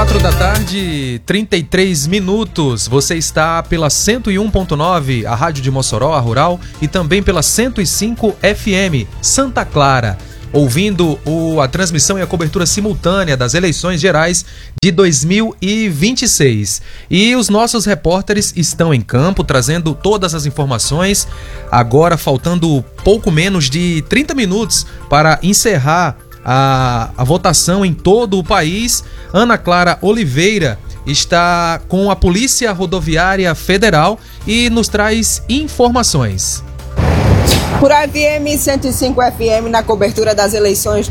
4h, 33 minutos. Você está pela 101.9, a rádio de Mossoró, a Rural, e também pela 105 FM, Santa Clara, ouvindo a transmissão e a cobertura simultânea das eleições gerais de 2026. E os nossos repórteres estão em campo, trazendo todas as informações. Agora, faltando pouco menos de 30 minutos para encerrar a votação em todo o país, Ana Clara Oliveira está com a Polícia Rodoviária Federal e nos traz informações. Rural FM 105 FM na cobertura das eleições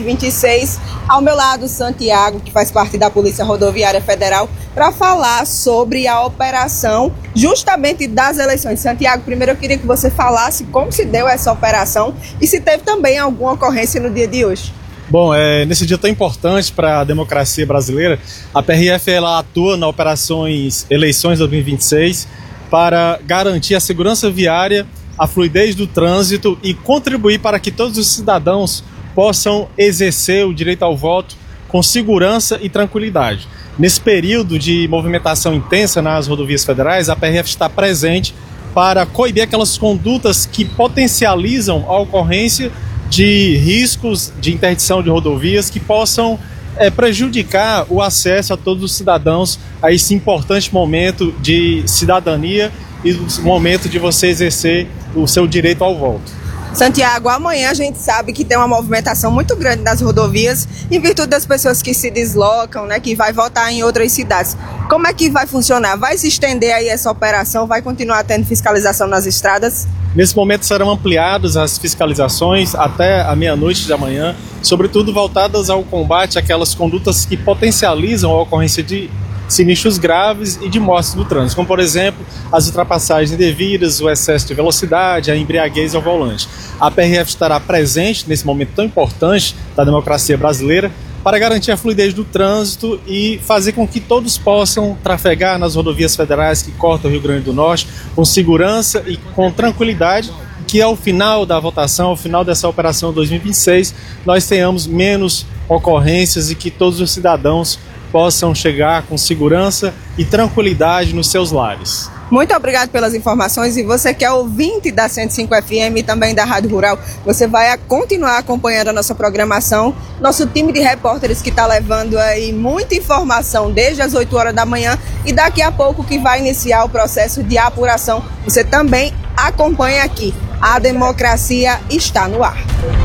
2026. Ao meu lado, Santiago, que faz parte da Polícia Rodoviária Federal, para falar sobre a operação justamente das eleições. Santiago, primeiro eu queria que você falasse como se deu essa operação e se teve também alguma ocorrência no dia de hoje. Bom, nesse dia tão importante para a democracia brasileira, a PRF ela atua na operações Eleições 2026 para garantir a segurança viária, a fluidez do trânsito e contribuir para que todos os cidadãos possam exercer o direito ao voto com segurança e tranquilidade. Nesse período de movimentação intensa nas rodovias federais, a PRF está presente para coibir aquelas condutas que potencializam a ocorrência de riscos de interdição de rodovias que possam prejudicar o acesso a todos os cidadãos a esse importante momento de cidadania e o momento de você exercer o seu direito ao voto. Santiago, amanhã a gente sabe que tem uma movimentação muito grande nas rodovias em virtude das pessoas que se deslocam, né, que vai votar em outras cidades. Como é que vai funcionar? Vai se estender aí essa operação? Vai continuar tendo fiscalização nas estradas? Nesse momento serão ampliadas as fiscalizações até a meia-noite de amanhã, sobretudo voltadas ao combate àquelas condutas que potencializam a ocorrência de sinistros graves e de mortes do trânsito, como por exemplo as ultrapassagens indevidas, o excesso de velocidade, a embriaguez ao volante. A PRF estará presente nesse momento tão importante da democracia brasileira para garantir a fluidez do trânsito e fazer com que todos possam trafegar nas rodovias federais que cortam o Rio Grande do Norte com segurança e com tranquilidade, que ao final da votação, ao final dessa operação 2026, nós tenhamos menos ocorrências e que todos os cidadãos possam chegar com segurança e tranquilidade nos seus lares. Muito obrigado pelas informações, e você que é ouvinte da 105 FM e também da Rádio Rural, você vai continuar acompanhando a nossa programação, nosso time de repórteres que está levando aí muita informação desde as 8 horas da manhã, e daqui a pouco que vai iniciar o processo de apuração, você também acompanha aqui. A democracia está no ar.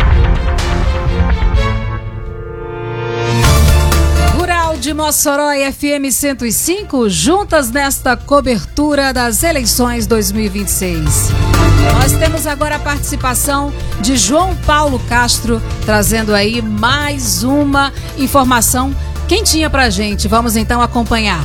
De Mossoró e FM 105, juntas nesta cobertura das eleições 2026. Nós temos agora a participação de João Paulo Castro, trazendo aí mais uma informação quentinha pra gente. Vamos então acompanhar.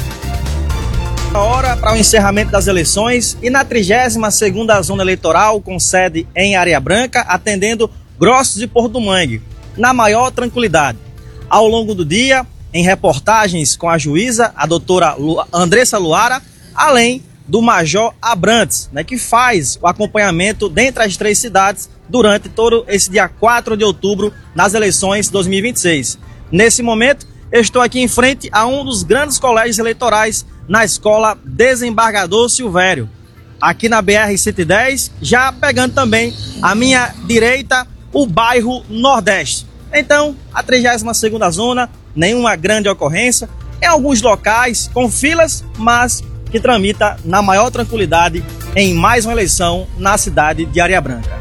Hora para o encerramento das eleições e na 32ª Zona Eleitoral, com sede em Areia Branca, atendendo Grossos e Porto do Mangue, na maior tranquilidade. Ao longo do dia, em reportagens com a juíza, a doutora Andressa Luara, além do Major Abrantes, né, que faz o acompanhamento dentre as 3 cidades durante todo esse dia 4 de outubro nas eleições 2026. Nesse momento, eu estou aqui em frente a um dos grandes colégios eleitorais na Escola Desembargador Silvério, aqui na BR-110, já pegando também à minha direita o bairro Nordeste. Então, a 32ª Zona, nenhuma grande ocorrência, em alguns locais com filas, mas que tramita na maior tranquilidade em mais uma eleição na cidade de Areia Branca.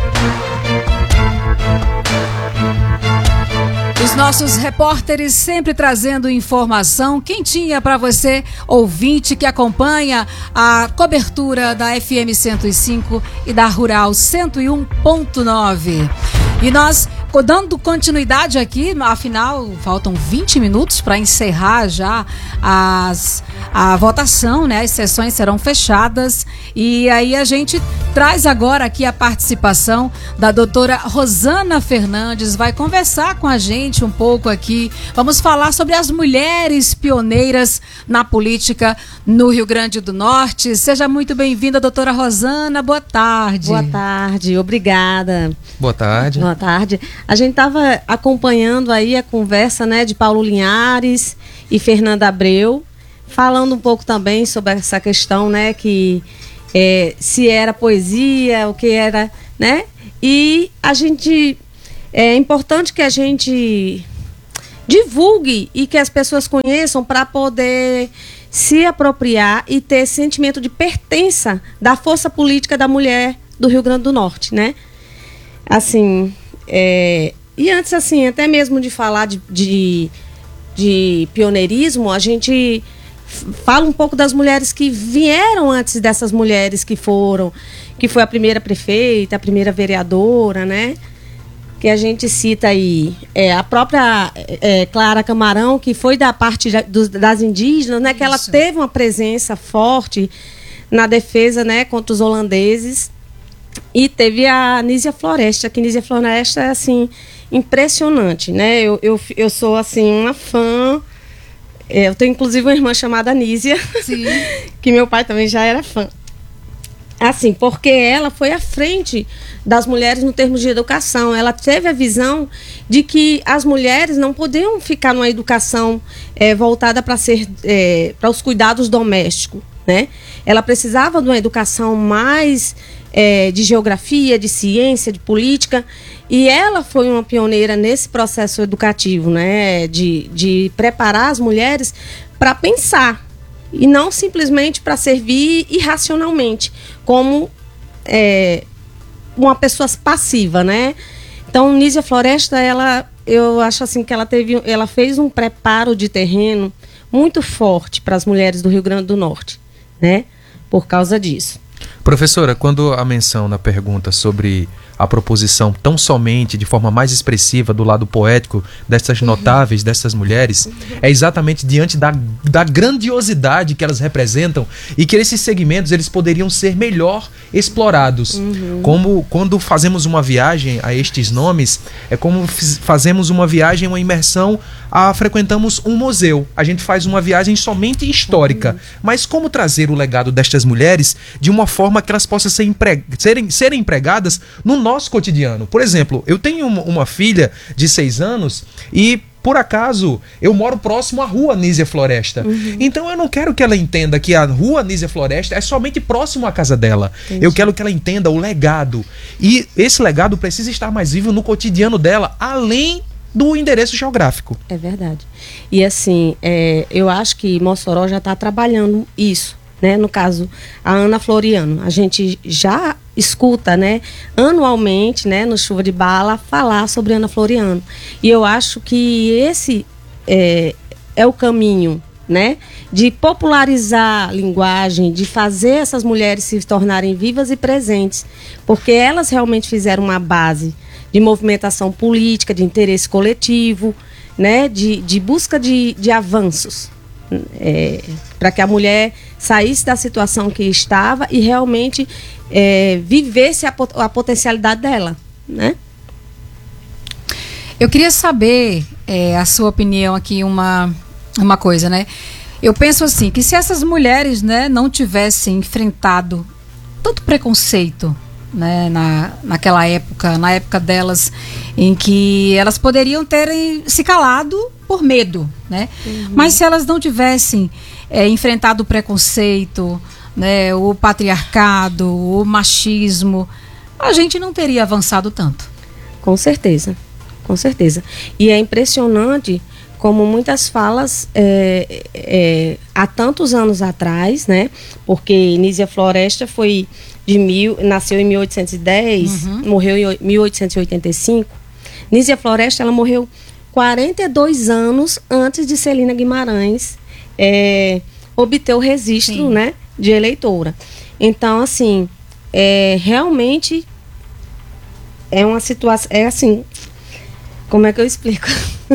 Os nossos repórteres sempre trazendo informação quentinha para você, ouvinte que acompanha a cobertura da FM 105 e da Rural 101.9. E nós, dando continuidade aqui, afinal, faltam 20 minutos para encerrar já a votação, né? As sessões serão fechadas. E aí a gente traz agora aqui a participação da doutora Rosana Fernandes, vai conversar com a gente um pouco aqui. Vamos falar sobre as mulheres pioneiras na política no Rio Grande do Norte. Seja muito bem-vinda, doutora Rosana. Boa tarde. Boa tarde, obrigada. Boa tarde. Boa tarde. A gente estava acompanhando aí a conversa, né, de Paulo Linhares e Fernanda Abreu, falando um pouco também sobre essa questão, né, que se era poesia, o que era, né? E é importante que a gente divulgue e que as pessoas conheçam para poder se apropriar e ter sentimento de pertença da força política da mulher do Rio Grande do Norte, né? Assim, e antes, assim, até mesmo de falar de pioneirismo, a gente fala um pouco das mulheres que vieram antes dessas mulheres que foi a primeira prefeita, a primeira vereadora, né? Que a gente cita aí a própria Clara Camarão, que foi da parte das indígenas, né? Que ela teve uma presença forte na defesa, né, contra os holandeses. E teve a Nísia Floresta, que Nísia Floresta é, assim, impressionante, né? Eu sou, assim, uma fã. Eu tenho, inclusive, uma irmã chamada Nísia, que meu pai também já era fã. Assim, porque ela foi à frente das mulheres no termo de educação. Ela teve a visão de que as mulheres não podiam ficar numa educação voltada para os cuidados domésticos, né? Ela precisava de uma educação mais de geografia, de ciência, de política, e ela foi uma pioneira nesse processo educativo, né? De preparar as mulheres para pensar, e não simplesmente para servir irracionalmente, como uma pessoa passiva, né? Então, Nísia Floresta, eu acho assim que ela fez um preparo de terreno muito forte para as mulheres do Rio Grande do Norte, né? Por causa disso. Professora, quando a menção na pergunta sobre a proposição tão somente de forma mais expressiva do lado poético dessas notáveis, dessas mulheres, é exatamente diante da grandiosidade que elas representam e que esses segmentos eles poderiam ser melhor explorados. Como quando fazemos uma viagem a estes nomes, é como fazemos uma viagem, uma imersão, frequentamos um museu. A gente faz uma viagem somente histórica. Mas como trazer o legado destas mulheres de uma forma que elas possam serem empregadas no nosso cotidiano? Por exemplo, eu tenho uma filha de 6 anos e, por acaso, eu moro próximo à rua Nísia Floresta. Então eu não quero que ela entenda que a rua Nísia Floresta é somente próximo à casa dela. Entendi. Eu quero que ela entenda o legado. E esse legado precisa estar mais vivo no cotidiano dela, além do endereço geográfico. É verdade. E assim, eu acho que Mossoró já está trabalhando isso, né? No caso, a Ana Floriano. A gente já escuta, né, anualmente, né, no Chuva de Bala, falar sobre Ana Floriano. E eu acho que esse é o caminho, né, de popularizar a linguagem, de fazer essas mulheres se tornarem vivas e presentes, porque elas realmente fizeram uma base de movimentação política, de interesse coletivo, né, de busca de avanços, para que a mulher saísse da situação que estava e realmente vivesse a potencialidade dela, né? Eu queria saber a sua opinião aqui, uma coisa, né? Eu penso assim, que se essas mulheres, né, não tivessem enfrentado tanto preconceito, né, naquela época, na época delas, em que elas poderiam terem se calado por medo, né? Mas se elas não tivessem enfrentado o preconceito, né, o patriarcado, o machismo, a gente não teria avançado tanto. Com certeza, com certeza. E é impressionante como muitas falas há tantos anos atrás, né? Porque Nísia Floresta nasceu em 1810, morreu em 1885. Nísia Floresta, ela morreu 42 anos antes de Celina Guimarães obter o registro, né, de eleitora. Então, assim, realmente é uma situação, assim, como é que eu explico?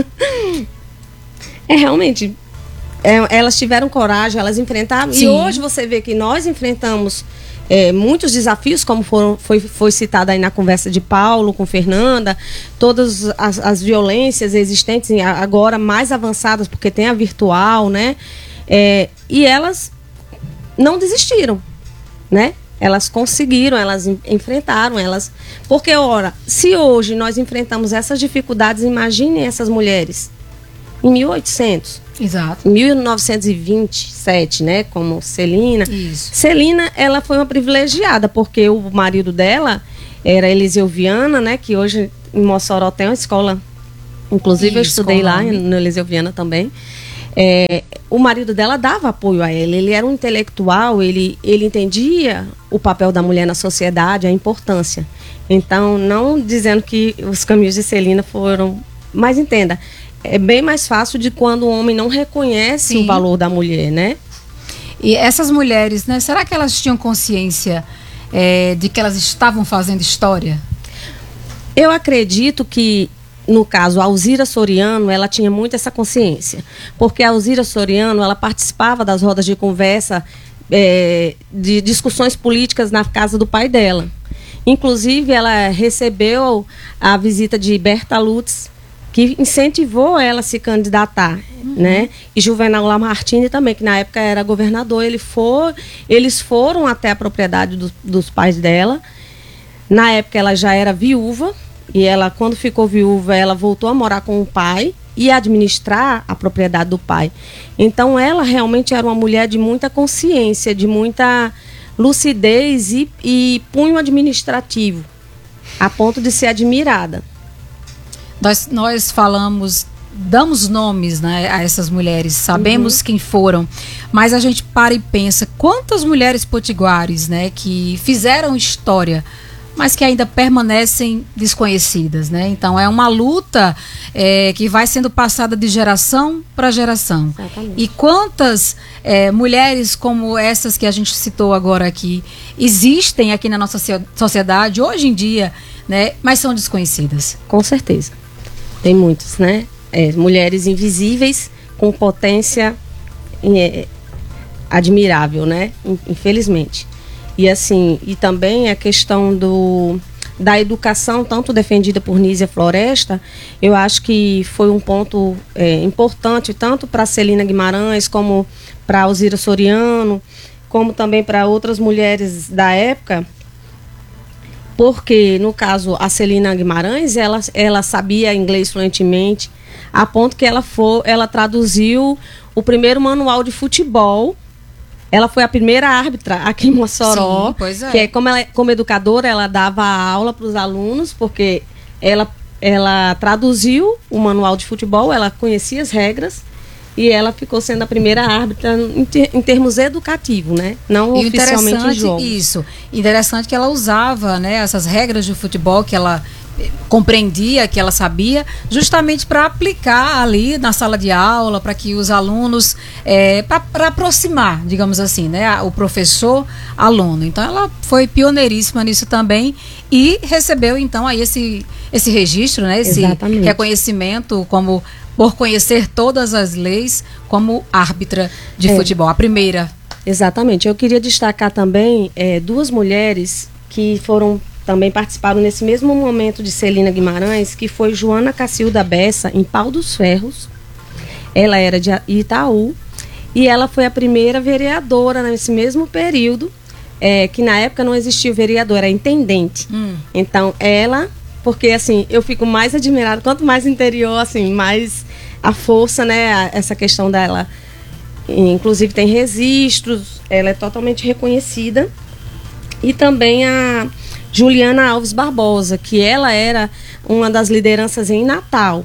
Realmente, elas tiveram coragem, elas enfrentaram. Sim. E hoje você vê que nós enfrentamos muitos desafios, como foi citado aí na conversa de Paulo com Fernanda, todas as violências existentes, agora mais avançadas, porque tem a virtual, né? E elas não desistiram, né? Elas conseguiram, elas enfrentaram, porque, ora, se hoje nós enfrentamos essas dificuldades, imaginem essas mulheres em 1800. Exato. Em 1927, né, como Celina. Isso. Celina, ela foi uma privilegiada, porque o marido dela era Eliseu Viana, né, que hoje em Mossoró tem uma escola, inclusive eu estudei lá no Eliseu Viana também. O marido dela dava apoio a ela, ele era um intelectual, ele entendia o papel da mulher na sociedade, a importância. Então, não dizendo que os caminhos de Celina foram... Mas entenda, é bem mais fácil de quando o homem não reconhece o valor da mulher, né? E essas mulheres, né, será que elas tinham consciência de que elas estavam fazendo história? Eu acredito que, no caso, a Alzira Soriano, ela tinha muito essa consciência. Porque a Alzira Soriano, ela participava das rodas de conversa, de discussões políticas na casa do pai dela. Inclusive, ela recebeu a visita de Berta Lutz, que incentivou ela a se candidatar, né? E Juvenal Lamartine também, que na época era governador. Eles foram até a propriedade dos pais dela. Na época, ela já era viúva. E ela, quando ficou viúva, ela voltou a morar com o pai e administrar a propriedade do pai. Então, ela realmente era uma mulher de muita consciência, de muita lucidez e punho administrativo, a ponto de ser admirada. Nós falamos, damos nomes, né, a essas mulheres, sabemos quem foram, mas a gente para e pensa, quantas mulheres potiguares, né, que fizeram história, mas que ainda permanecem desconhecidas, né? Então é uma luta que vai sendo passada de geração para geração. Exatamente. E quantas mulheres como essas que a gente citou agora aqui existem aqui na nossa sociedade hoje em dia, né? Mas são desconhecidas. Com certeza. Tem muitos, né? Mulheres invisíveis com potência admirável, né? Infelizmente. E assim, e também a questão da educação, tanto defendida por Nízia Floresta, eu acho que foi um ponto importante, tanto para Celina Guimarães, como para Alzira Soriano, como também para outras mulheres da época, porque, no caso, a Celina Guimarães, ela sabia inglês fluentemente, a ponto que ela traduziu o primeiro manual de futebol. Ela foi a primeira árbitra aqui em Mossoró. Sim, pois é. Que como educadora, ela dava aula para os alunos, porque ela traduziu o manual de futebol, ela conhecia as regras e ela ficou sendo a primeira árbitra em termos educativos, né? Não e oficialmente em jogos. Isso. Interessante que ela usava, né, essas regras de futebol que ela compreendia, que ela sabia, justamente para aplicar ali na sala de aula, para que os alunos, para aproximar, digamos assim, né, o professor-aluno. Então ela foi pioneiríssima nisso também e recebeu então aí esse registro, né, esse Exatamente. Reconhecimento como por conhecer todas as leis como árbitra de futebol, a primeira. Exatamente. Eu queria destacar também duas mulheres que também participaram nesse mesmo momento de Celina Guimarães, que foi Joana Cacilda Bessa, em Pau dos Ferros. Ela era de Itaú e ela foi a primeira vereadora nesse mesmo período, que na época não existia o vereador, era intendente. Então porque assim, eu fico mais admirada, quanto mais interior, assim, mais a força, né, essa questão dela, inclusive tem registros, ela é totalmente reconhecida. E também a Juliana Alves Barbosa, que ela era uma das lideranças em Natal.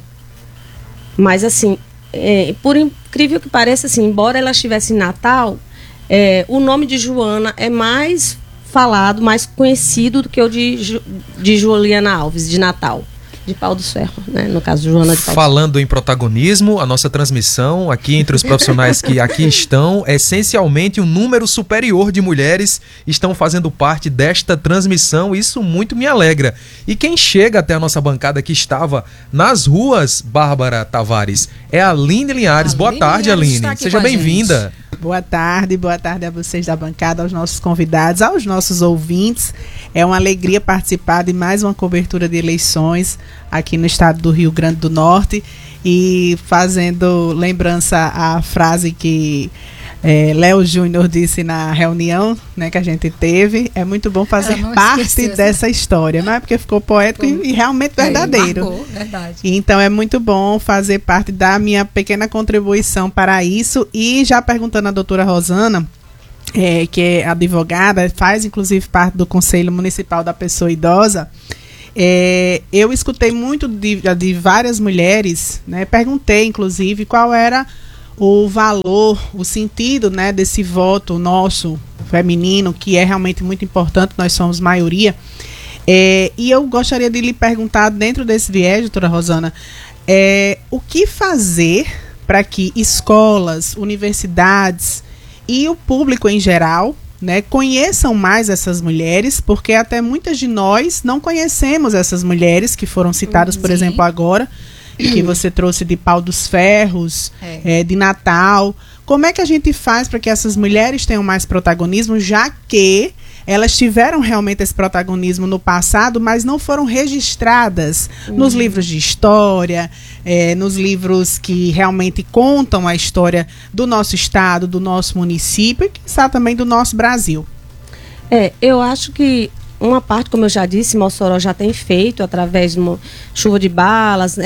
Mas assim, por incrível que pareça, assim, embora ela estivesse em Natal, o nome de Joana é mais falado, mais conhecido do que o de Juliana Alves, de Natal, de Pau dos Ferros, né? No caso, Joana de Pau. Falando em protagonismo, a nossa transmissão aqui entre os profissionais que aqui estão, essencialmente um número superior de mulheres estão fazendo parte desta transmissão. Isso muito me alegra. E quem chega até a nossa bancada que estava nas ruas, Bárbara Tavares, é a Aline Linhares. Boa tarde, Aline. Seja bem-vinda. Boa tarde a vocês da bancada, aos nossos convidados, aos nossos ouvintes. É uma alegria participar de mais uma cobertura de eleições aqui no estado do Rio Grande do Norte e fazendo lembrança à frase que Léo Júnior disse na reunião, né, que a gente teve, é muito bom fazer parte dessa história, não é? Porque ficou poético e realmente verdadeiro. Marcou, verdade. Então é muito bom fazer parte da minha pequena contribuição para isso. E já perguntando à doutora Rosana, que é advogada, faz inclusive parte do Conselho Municipal da Pessoa Idosa, eu escutei muito de várias mulheres, né, perguntei inclusive qual era o valor, o sentido, né, desse voto nosso feminino, que é realmente muito importante, nós somos maioria. E eu gostaria de lhe perguntar, dentro desse viés, doutora Rosana, o que fazer para que escolas, universidades e o público em geral, né, conheçam mais essas mulheres, porque até muitas de nós não conhecemos essas mulheres que foram citadas, por exemplo, agora, que você trouxe de Pau dos Ferros, de Natal. Como é que a gente faz para que essas mulheres tenham mais protagonismo, já que elas tiveram realmente esse protagonismo no passado, mas não foram registradas nos livros de história, nos livros que realmente contam a história do nosso estado, do nosso município e, quizá, também do nosso Brasil? Eu acho que uma parte, como eu já disse, Mossoró já tem feito através de chuva de balas,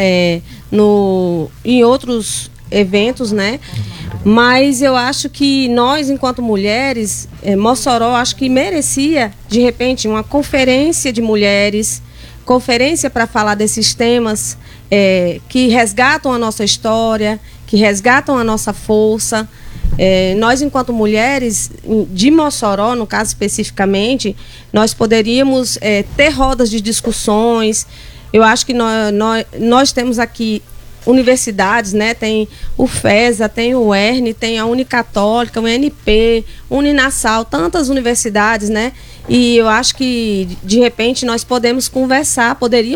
em outros eventos, né? Mas eu acho que nós, enquanto mulheres, Mossoró, acho que merecia, de repente, uma conferência de mulheres, conferência para falar desses temas que resgatam a nossa história, que resgatam a nossa força. Nós, enquanto mulheres de Mossoró, no caso especificamente, nós poderíamos ter rodas de discussões. Eu acho que nós temos aqui universidades, né? Tem o FESA, tem o UERN, tem a Unicatólica, o UNP, Uninasal, tantas universidades, né? E eu acho que, de repente, nós poderíamos conversar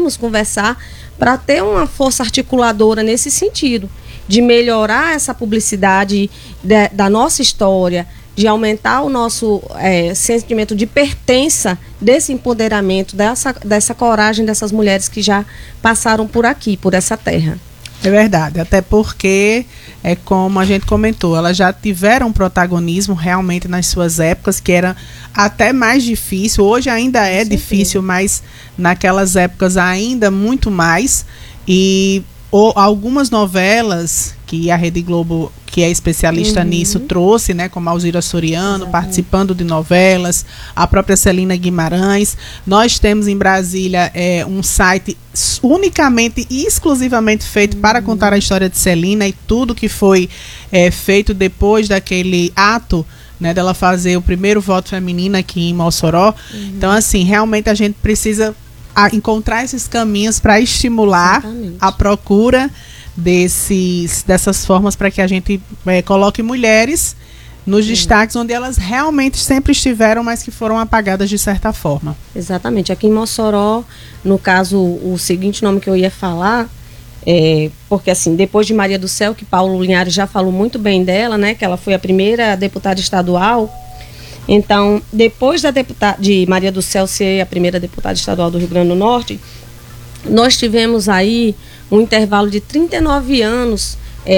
para ter uma força articuladora nesse sentido, de melhorar essa publicidade da nossa história, de aumentar o nosso sentimento de pertença, desse empoderamento, dessa coragem dessas mulheres que já passaram por aqui, por essa terra. É verdade, até porque, como a gente comentou, elas já tiveram protagonismo realmente nas suas épocas, que era até mais difícil. Hoje ainda é difícil, mas naquelas épocas ainda muito mais. E algumas novelas que a Rede Globo, que é especialista nisso, trouxe, né, como Alzira Soriano, participando de novelas, a própria Celina Guimarães. Nós temos em Brasília um site unicamente e exclusivamente feito para contar a história de Celina e tudo que foi feito depois daquele ato, né, dela fazer o primeiro voto feminino aqui em Mossoró. Então, assim, realmente a gente precisa encontrar esses caminhos para estimular a procura dessas formas para que a gente coloque mulheres nos destaques onde elas realmente sempre estiveram, mas que foram apagadas de certa forma. Exatamente. Aqui em Mossoró, no caso, o seguinte nome que eu ia falar, porque assim, depois de Maria do Céu, que Paulo Linhares já falou muito bem dela, né, que ela foi a primeira deputada estadual. Então, depois de Maria do Céu ser a primeira deputada estadual do Rio Grande do Norte, nós tivemos aí um intervalo de 39 anos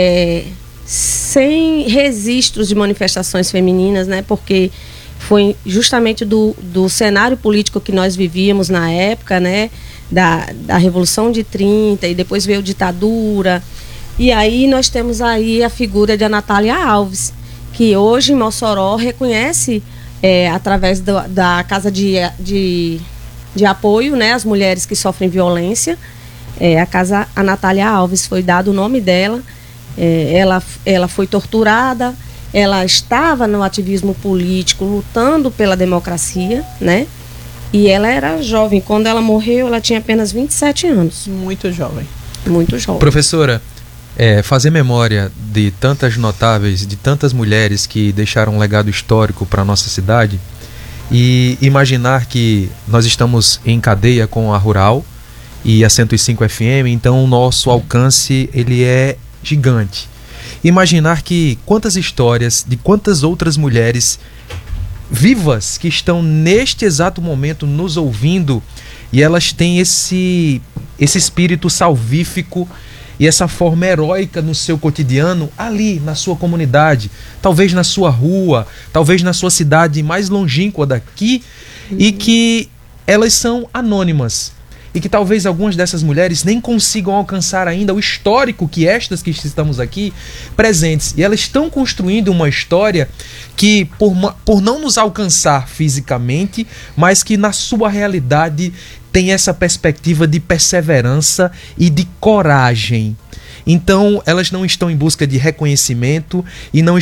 sem registros de manifestações femininas, né? Porque foi justamente do cenário político que nós vivíamos na época, né? Da Revolução de 30, e depois veio ditadura. E aí nós temos aí a figura de Anatália Alves, que hoje em Mossoró reconhece, através da Casa de Apoio, né, às mulheres que sofrem violência. A Casa Anatália Alves, foi dado o nome dela. Ela foi torturada, ela estava no ativismo político, lutando pela democracia, né? E ela era jovem. Quando ela morreu, ela tinha apenas 27 anos. Muito jovem. Muito jovem. Professora, fazer memória de tantas notáveis, de tantas mulheres que deixaram um legado histórico para a nossa cidade, e imaginar que nós estamos em cadeia com a Rural e a 105 FM, então o nosso alcance ele é gigante. Imaginar que quantas histórias de quantas outras mulheres vivas que estão neste exato momento nos ouvindo, e elas têm esse espírito salvífico e essa forma heróica no seu cotidiano ali na sua comunidade, talvez na sua rua, talvez na sua cidade mais longínqua daqui, e que elas são anônimas. E que talvez algumas dessas mulheres nem consigam alcançar ainda o histórico que estas que estamos aqui presentes. E elas estão construindo uma história que, por não nos alcançar fisicamente, mas que na sua realidade tem essa perspectiva de perseverança e de coragem. Então, elas não estão em busca de reconhecimento e não